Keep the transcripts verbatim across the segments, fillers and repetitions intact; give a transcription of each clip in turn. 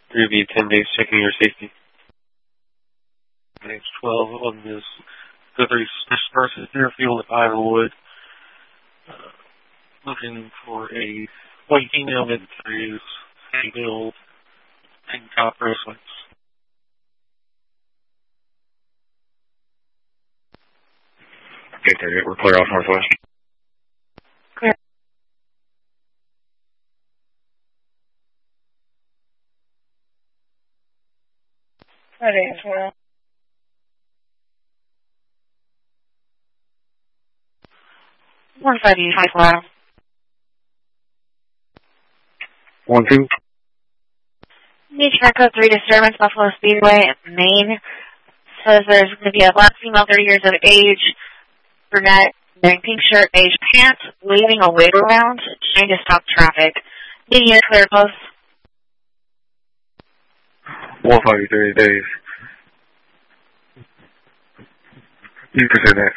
Review ten days checking your safety. Page twelve on this delivery versus Deerfield at Ironwood. Uh, looking for a white female mid-threes, same build, tank top bracelets. Okay, thirty-eight, we're clear off Northwest. Clear. Ready as well. one five eight, high flat. One, two. Need track code three disturbance, Buffalo Speedway, Maine. Says there's going to be a black female, thirty years of age, brunette, wearing pink shirt, beige pants, waving a wig around, trying to stop traffic. Media clear close. one five eight, thirty days. You present that.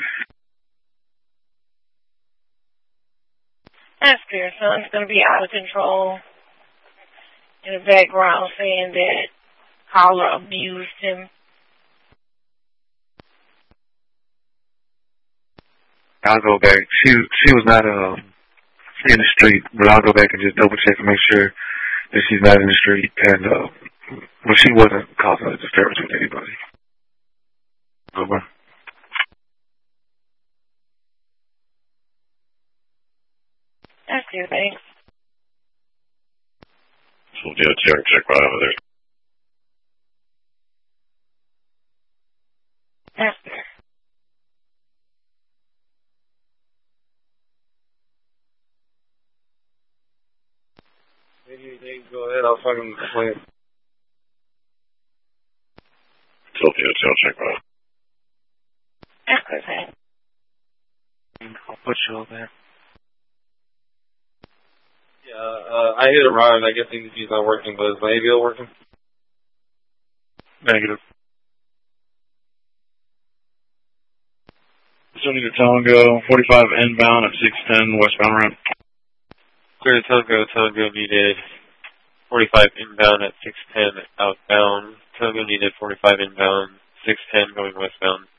That's clear. Someone's going to be out of control. In the background saying that caller abused him. I'll go back. She she was not uh, in the street, but I'll go back and just double check and make sure that she's not in the street. And uh, well, she wasn't causing a disturbance with anybody. Over. That's good, thanks. So we'll do a check, check right over there. That's good. Maybe they can go ahead. I'll fucking play it. So we'll do a check right. That's good, thanks. I'll put you over there. Yeah, uh, I hit it right, and I guess he's not working, but is my A B L working? Negative. Johnny Tongo, forty-five inbound at six ten westbound ramp. Clear to Togo, Togo needed forty-five inbound at six ten outbound. Togo needed forty-five inbound, six ten going westbound.